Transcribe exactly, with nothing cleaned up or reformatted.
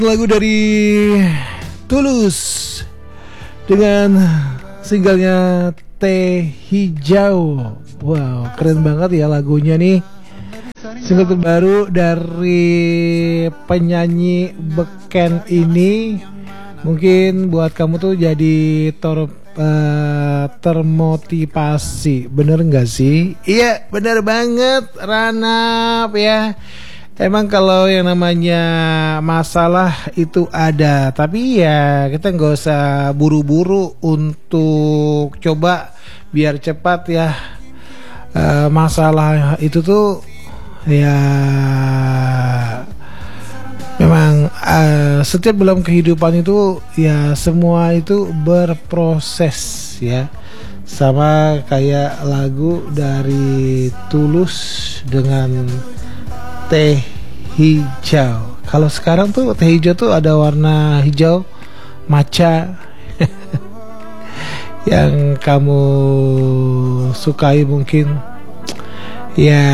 Lagu dari Tulus dengan singlenya Teh Hijau. Wow, keren banget ya lagunya nih. Single terbaru dari penyanyi beken ini. Mungkin buat kamu tuh jadi tor, uh, termotivasi. Bener gak sih? Iya, bener banget Ranap ya. Emang kalau yang namanya masalah itu ada, tapi ya kita nggak usah buru-buru untuk coba biar cepat ya. E, masalah itu tuh ya memang e, setiap dalam kehidupan itu ya semua itu berproses ya. Sama kayak lagu dari Tulus dengan Teh Hijau. Kalau sekarang tuh teh hijau tuh ada warna hijau matcha yang kamu sukai mungkin ya.